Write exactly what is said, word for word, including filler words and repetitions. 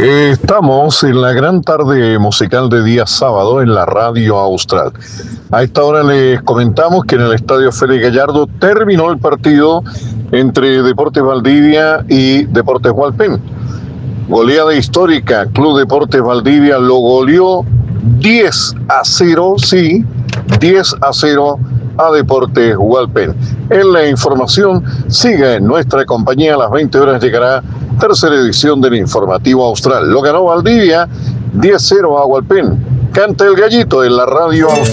Estamos en la gran tarde musical de día sábado en la Radio Austral. A esta hora les comentamos que en el Estadio Félix Gallardo terminó el partido entre Deportes Valdivia y Deportes Hualpén. Goleada histórica, Club Deportes Valdivia lo goleó diez a cero, sí, diez a cero a Deportes Hualpén. En la información, siga en nuestra compañía. A las veinte horas llegará tercera edición del Informativo Austral. Lo ganó Valdivia diez cero a Hualpén. Canta el gallito en la Radio Austral.